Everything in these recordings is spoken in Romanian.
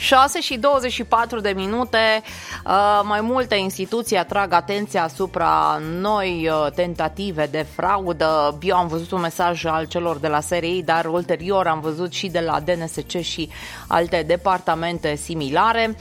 6:24. Mai multe instituții atrag atenția asupra noi tentative de fraudă. Eu am văzut un mesaj al celor de la SRI, dar ulterior am văzut și de la DNSC și alte departamente similare,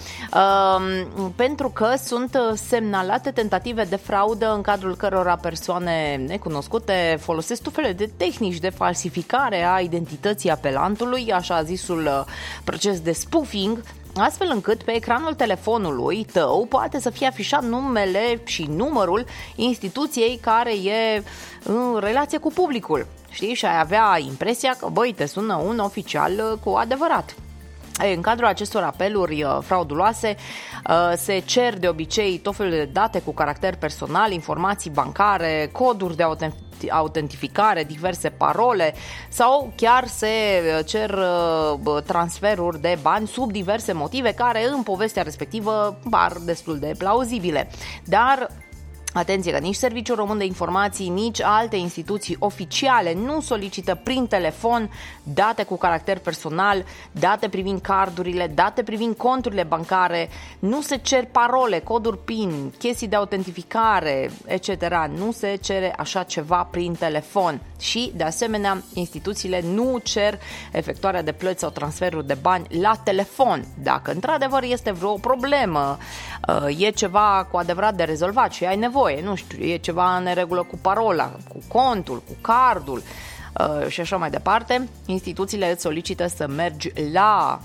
pentru că sunt semnalate tentative de fraudă în cadrul cărora persoane necunoscute folosesc tot felul de tehnici de falsificare a identității apelantului, așa zisul proces de spoofing, astfel încât pe ecranul telefonului tău poate să fie afișat numele și numărul instituției care e în relație cu publicul. Știi? Și ai avea impresia că, băi, te sună un oficial cu adevărat. În cadrul acestor apeluri frauduloase se cer de obicei tot felul de date cu caracter personal, informații bancare, coduri de autentificare, diverse parole sau chiar se cer transferuri de bani sub diverse motive care în povestea respectivă par destul de plauzibile. Dar atenție că nici Serviciul Român de Informații, nici alte instituții oficiale nu solicită prin telefon date cu caracter personal, date privind cardurile, date privind conturile bancare, nu se cer parole, coduri PIN, chestii de autentificare, etc. Nu se cere așa ceva prin telefon și, de asemenea, instituțiile nu cer efectuarea de plăți sau transferuri de bani la telefon. Dacă într-adevăr este vreo problemă, e ceva cu adevărat de rezolvat și ai nevoie, nu știu, e ceva în neregulă cu parola, cu contul, cu cardul și așa mai departe, instituțiile îți solicită să mergi la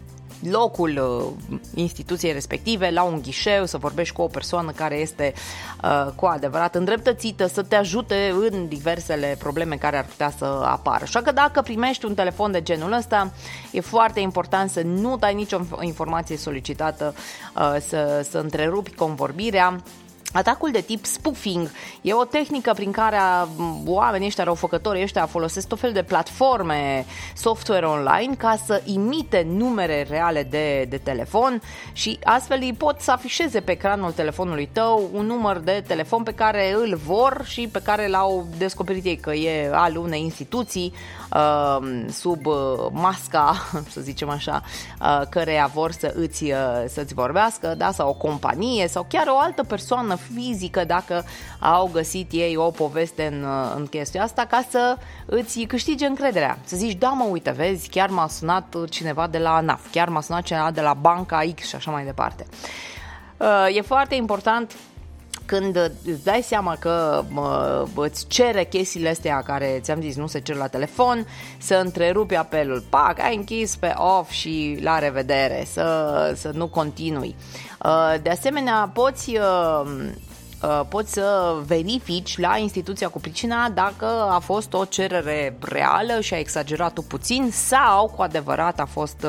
locul instituției respective, la un ghișeu, să vorbești cu o persoană care este cu adevărat îndreptățită să te ajute în diversele probleme care ar putea să apară. Așa că dacă primești un telefon de genul ăsta, e foarte important să nu dai nicio informație solicitată, să întrerupi convorbirea. Atacul de tip spoofing e o tehnică prin care oamenii ăștia, răufăcătorii ăștia, folosesc tot fel de platforme, software online ca să imite numere reale de telefon și astfel îi pot să afișeze pe ecranul telefonului tău un număr de telefon pe care îl vor și pe care l-au descoperit ei că e al unei instituții sub masca, să zicem așa, căreia vor să-ți vorbească, da? Sau o companie sau chiar o altă persoană fizică, dacă au găsit ei o poveste în chestia asta, ca să îți câștige încrederea. Să zici, da mă, uite, vezi, chiar m-a sunat cineva de la ANAF, chiar m-a sunat cineva de la banca X și așa mai departe. E foarte important când îți dai seama că îți cere chestiile astea care ți-am zis nu se cer la telefon, să întrerupi apelul, pac, ai închis pe off și la revedere, să nu continui. De asemenea, poți să verifici la instituția cu pricina dacă a fost o cerere reală și a exagerat-o puțin sau cu adevărat a fost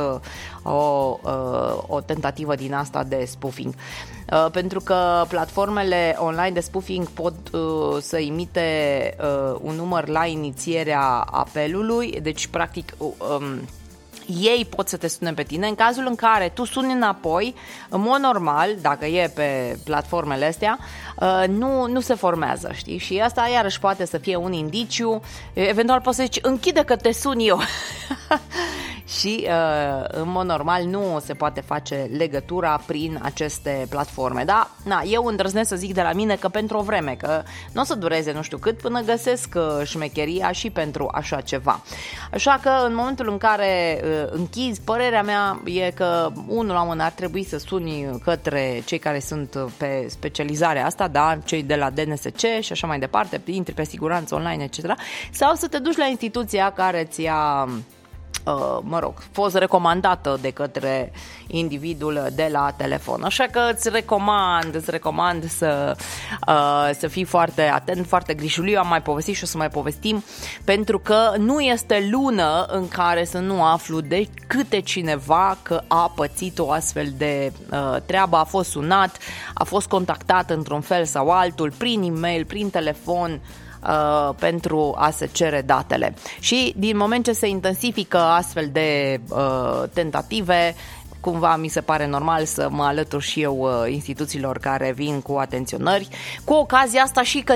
o tentativă din asta de spoofing. Pentru că platformele online de spoofing pot să imite un număr la inițierea apelului, deci practic ei pot să te sune pe tine în cazul în care tu suni înapoi, în mod normal, dacă e pe platformele astea, nu se formează, știi? Și asta iarăși poate să fie un indiciu, eventual poți să zici, închide că te sun eu. Și în mod normal nu se poate face legătura prin aceste platforme, da? Eu îndrăznesc să zic de la mine că pentru o vreme, că nu o să dureze nu știu cât până găsesc șmecheria și pentru așa ceva. Așa că în momentul în care închizi, părerea mea e că unul la mână ar trebui să suni către cei care sunt pe specializarea asta, da? Cei de la DNSC și așa mai departe, intri pe siguranță online, etc. Sau să te duci la instituția care ți-a fost recomandată de către individul de la telefon. Așa că îți recomand să fii foarte atent, foarte grijuliu. Am mai povestit și o să mai povestim, pentru că nu este lună în care să nu aflu de câte cineva că a pățit o astfel de treabă, a fost sunat, a fost contactat într-un fel sau altul, prin e-mail, prin telefon, pentru a se cere datele. Și din moment ce se intensifică astfel de tentative, cumva mi se pare normal să mă alătur și eu instituțiilor care vin cu atenționări. Cu ocazia asta și că